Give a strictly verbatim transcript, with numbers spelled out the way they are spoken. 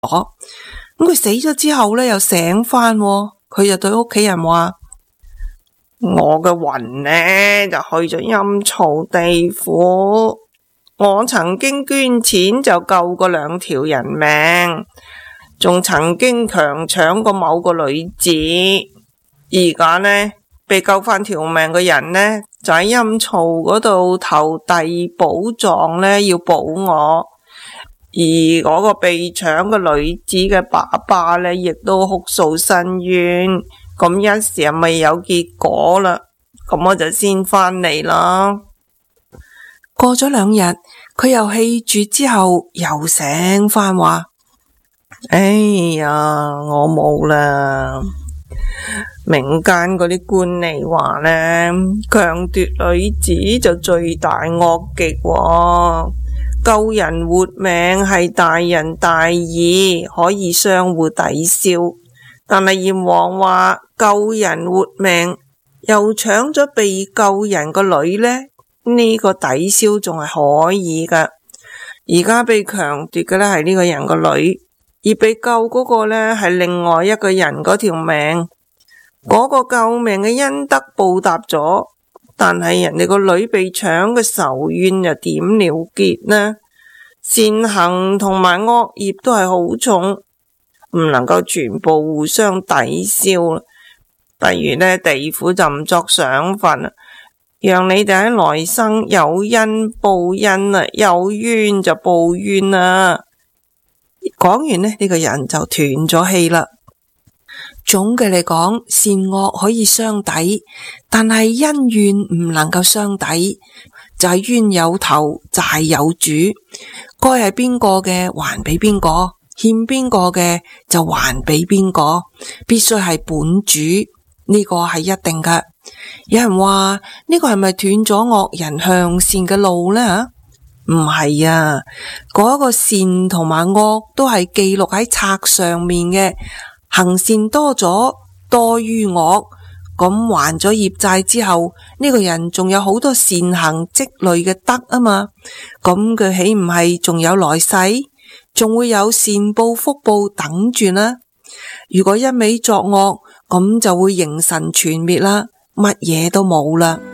咁佢死咗之後呢，又醒返，佢就對屋企人話：我嘅魂呢，就去咗陰曹地府，我曾經捐錢就救過兩條人命，仲曾經強搶過某個女子，而家呢，被救返條命嘅人呢，就喺陰曹嗰度投遞寶藏呢，要保我。而嗰個被搶嘅女子嘅爸爸呢，亦都哭訴申冤，咁一時又未有結果啦，咁我就先返嚟啦。過咗兩日，佢又氣絕之後又醒返話：哎呀，我冇啦！民間嗰啲官吏話呢，強奪女子就罪大惡極喎。救人活命係大仁大義，可以相互抵消。但係閻王話救人活命又搶咗被救人個女呢，呢個抵消仲係可以噶。而家被強奪嘅呢係呢個人個女，而被救嗰個呢係另外一個人嗰條命。嗰個救命嘅恩德報答咗，但係人哋個女被搶嘅仇怨又點了結呢？善行同埋惡業都係好重，唔能夠全部互相抵消。不如呢，地府就唔作賞罰，讓你哋喺來生有恩報恩啊，有冤就報冤啊。講完呢，呢、呢個人就斷咗氣啦。總嘅嚟講，善惡可以相抵，但係恩怨唔能夠相抵，就係、是、冤有頭，債有主，該係邊個嘅還俾邊個，欠邊個嘅就還俾邊個，必須係本主，呢、這個係一定㗎。有人話呢、這個係咪斷咗惡人向善嘅路呢？唔係啊，嗰、那個善同埋惡都係記錄喺冊上面嘅。行善多咗，多於惡，咁還咗業債之後，呢個人仲有好多善行積累嘅德啊嘛，咁佢豈唔係仲有來世，仲會有善報福報等住呢？如果一味作惡，咁就會形神全滅啦，乜嘢都冇啦。